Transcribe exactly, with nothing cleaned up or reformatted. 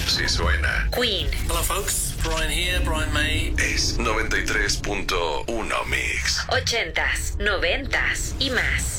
Si suena. Queen. Hello folks, Brian here, Brian May. Es noventa y tres punto uno Mix. Ochentas, noventas y más.